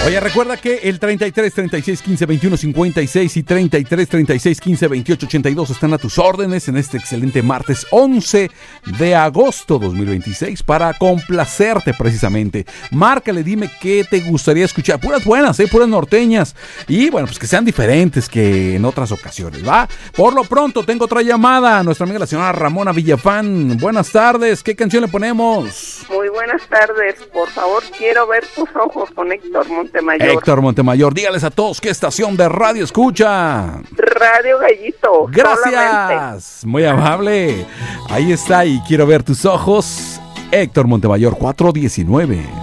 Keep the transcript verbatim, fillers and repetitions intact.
Oye, recuerda que el treinta y tres, treinta y seis, quince, veintiuno, cincuenta y seis y treinta y tres, treinta y seis, quince, veintiocho, ochenta y dos están a tus órdenes en este excelente martes once de agosto dos mil veintiséis para complacerte precisamente. Márcale, dime qué te gustaría escuchar. Puras buenas, ¿eh? Puras norteñas. Y bueno, pues que sean diferentes que en otras ocasiones, ¿va? Por lo pronto tengo otra llamada. Nuestra amiga la señora Ramona Villafán. Buenas tardes. ¿Qué canción le ponemos? Muy buenas tardes. Por favor, quiero ver tus ojos con Héctor Montemayor. Héctor Montemayor, dígales a todos qué estación de radio escucha. Radio Gallito. Gracias, solamente. Muy amable. Ahí está, y quiero ver tus ojos. Héctor Montemayor, cuatro diecinueve.